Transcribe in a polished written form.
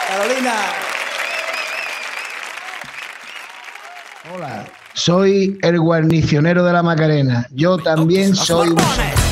Carolina. Hola, soy el guarnicionero de la Macarena. Yo también soy un...